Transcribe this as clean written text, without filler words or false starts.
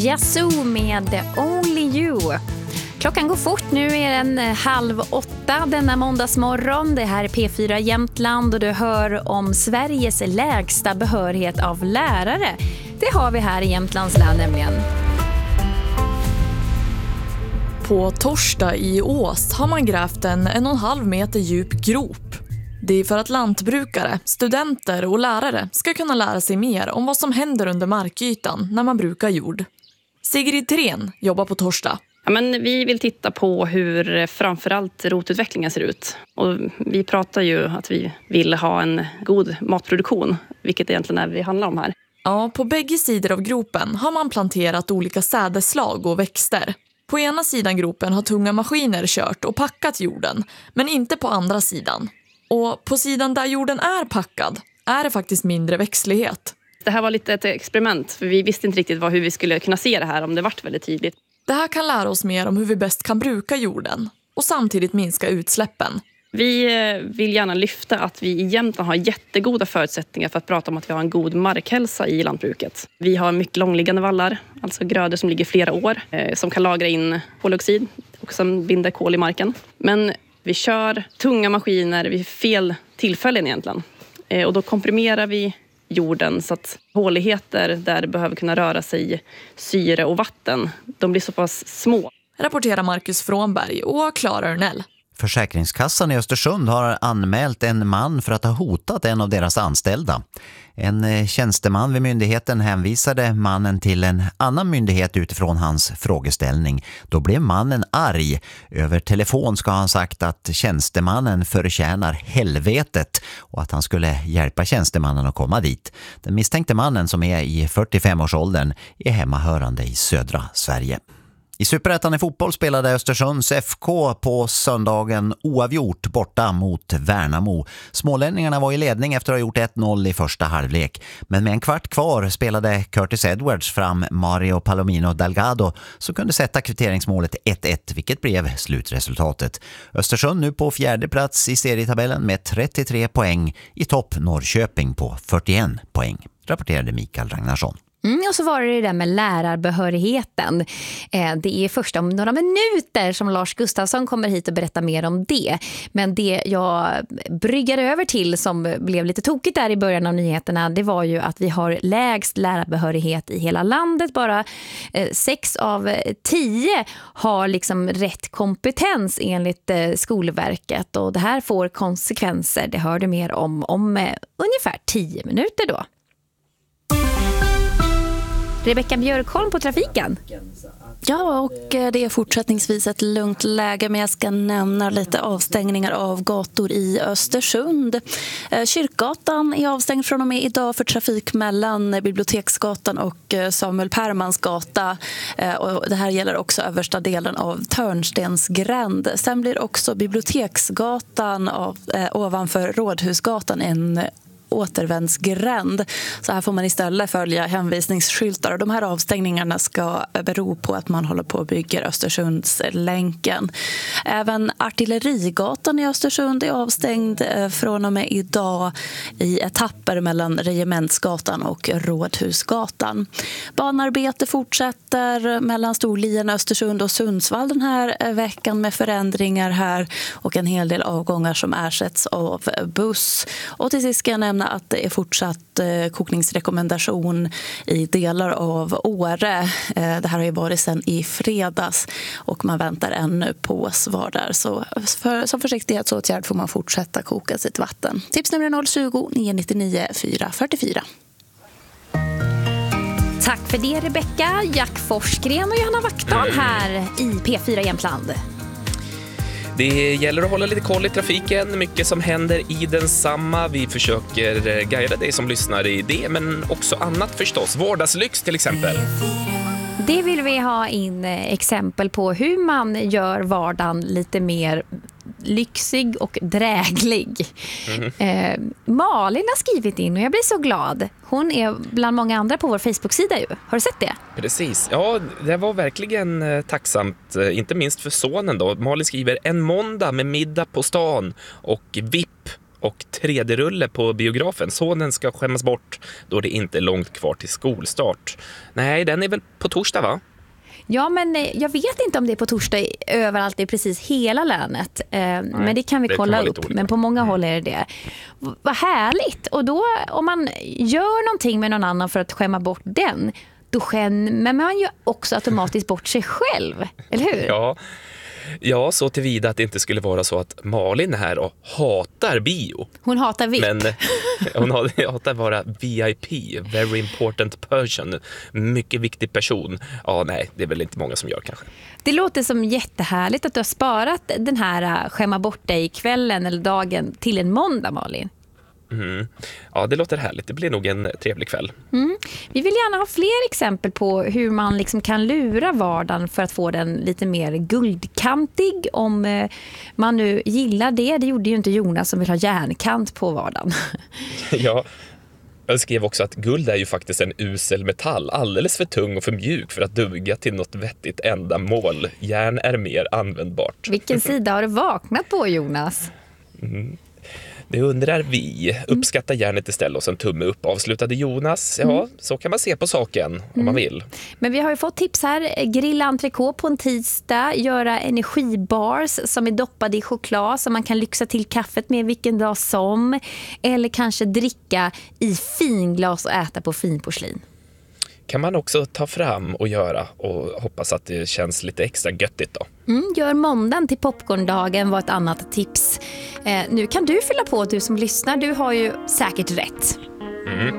Yazoo med Only You. Klockan går fort, nu är den 7:30 denna måndagsmorgon. Det här är P4 Jämtland och du hör om Sveriges lägsta behörighet av lärare. Det har vi här i Jämtlands län nämligen. På torsdag i Ås har man grävt en 1,5 meter djup grop. Det är för att lantbrukare, studenter och lärare ska kunna lära sig mer om vad som händer under markytan när man brukar jord. Sigrid Tren jobbar på torsdag. Ja, men vi vill titta på hur framförallt rotutvecklingen ser ut. Och vi pratar ju att vi vill ha en god matproduktion, vilket egentligen är det handlar om här. Ja, på bägge sidor av gropen har man planterat olika sädeslag och växter. På ena sidan gropen har tunga maskiner kört och packat jorden, men inte på andra sidan. Och på sidan där jorden är packad är det faktiskt mindre växtlighet. Det här var lite ett experiment, för vi visste inte riktigt hur vi skulle kunna se det här om det vart väldigt tydligt. Det här kan lära oss mer om hur vi bäst kan bruka jorden och samtidigt minska utsläppen. Vi vill gärna lyfta att vi i Jämtland har jättegoda förutsättningar för att prata om att vi har en god markhälsa i lantbruket. Vi har mycket långliggande vallar, alltså grödor som ligger flera år, som kan lagra in koldioxid och som binder kol i marken. Men vi kör tunga maskiner vid fel tillfällen egentligen. Och då komprimerar vi jorden så att håligheter där det behöver kunna röra sig syre och vatten, de blir så pass små. Rapporterar Marcus Frånberg och Klara Örnell. Försäkringskassan i Östersund har anmält en man för att ha hotat en av deras anställda. En tjänsteman vid myndigheten hänvisade mannen till en annan myndighet utifrån hans frågeställning. Då blev mannen arg. Över telefon ska han sagt att tjänstemannen förtjänar helvetet och att han skulle hjälpa tjänstemannen att komma dit. Den misstänkte mannen, som är i 45-årsåldern, är hemmahörande i södra Sverige. I Superettan i fotboll spelade Östersunds FK på söndagen oavgjort borta mot Värnamo. Smålänningarna var i ledning efter att ha gjort 1-0 i första halvlek. Men med en kvart kvar spelade Curtis Edwards fram Mario Palomino Delgado som kunde sätta kvitteringsmålet 1-1, vilket blev slutresultatet. Östersund nu på 4:e plats i serietabellen med 33 poäng, i topp Norrköping på 41 poäng, rapporterade Mikael Ragnarsson. Och så var det där med lärarbehörigheten. Det är först om några minuter som Lars Gustafsson kommer hit och berättar mer om det. Men det jag bryggade över till som blev lite tokigt där i början av nyheterna, det var ju att vi har lägst lärarbehörighet i hela landet. Bara 6 av 10 har liksom rätt kompetens enligt Skolverket. Och det här får konsekvenser. Det hör du mer om ungefär 10 minuter då. Rebecka Björkholm på trafiken. Ja, och det är fortsättningsvis ett lugnt läge, men jag ska nämna lite avstängningar av gator i Östersund. Kyrkgatan är avstängd från och med idag för trafik mellan Biblioteksgatan och Samuel Permans gata. Och det här gäller också översta delen av Törnstensgränd. Sen blir också Biblioteksgatan ovanför Rådhusgatan en återvändsgränd. Så här får man istället följa hänvisningsskyltar, och de här avstängningarna ska bero på att man håller på att bygga Östersundslänken. Även Artillerigatan i Östersund är avstängd från och med idag i etapper mellan Regementsgatan och Rådhusgatan. Banarbete fortsätter mellan Storlien, Östersund och Sundsvall den här veckan med förändringar här och en hel del avgångar som ersätts av buss. Och till sist ska jag nämna att det är fortsatt kokningsrekommendation i delar av Åre. Det här har ju varit sedan i fredags och man väntar ännu på svar där. Så som försiktighetsåtgärd får man fortsätta koka sitt vatten. Tips nummer 020 999 444. Tack för det, Rebecka. Jack Forsgren och Johanna Vaktdal här i P4 Jämtland. Det gäller att hålla lite koll i trafiken, mycket som händer i densamma. Vi försöker guida dig som lyssnar i det, men också annat förstås. Vardagslyx till exempel. Det vill vi ha in exempel på hur man gör vardagen lite mer lyxig och dräglig. Malin har skrivit in och jag blir så glad. Hon är bland många andra på vår Facebook-sida ju. Har du sett det? Precis. Ja, det var verkligen tacksamt. Inte minst för sonen då. Malin skriver: en måndag med middag på stan och VIP Och 3D-rulle på biografen. Sonen ska skämmas bort då det inte är långt kvar till skolstart. Nej, den är väl på torsdag, va? Ja, men jag vet inte om det är på torsdag överallt i precis hela länet. Men det kan vi kolla upp. Olika. Men på många håll är det. Vad härligt! Och då, om man gör någonting med någon annan för att skämma bort den, då skämmer man ju också automatiskt bort sig själv. Eller hur? Ja, så tillvida att det inte skulle vara så att Malin här och hatar bio. Hon hatar VIP. Men hon hatar vara VIP, very important person, mycket viktig person. Ja, nej, det är väl inte många som gör kanske. Det låter som jättehärligt att du har sparat den här skämma bort dig kvällen eller dagen till en måndag, Malin. Ja, det låter härligt. Det blir nog en trevlig kväll. Vi vill gärna ha fler exempel på hur man liksom kan lura vardagen för att få den lite mer guldkantig. Om man nu gillar det. Det gjorde ju inte Jonas som vill ha järnkant på vardagen. Ja, jag skrev också att guld är ju faktiskt en usel metall. Alldeles för tung och för mjuk för att duga till något vettigt ändamål. Järn är mer användbart. Vilken sida har du vaknat på, Jonas? Det undrar vi. Uppskatta järnet istället och sen tumme upp, avslutade Jonas. Ja, så kan man se på saken om man vill. Men vi har ju fått tips här. Grilla entrecote på en tisdag. Göra energibars som är doppade i choklad som man kan lyxa till kaffet med vilken dag som. Eller kanske dricka i finglas och äta på finporslin. Kan man också ta fram och göra och hoppas att det känns lite extra göttigt då. Gör måndagen till popcorndagen var ett annat tips. Nu kan du fylla på, du som lyssnar. Du har ju säkert rätt.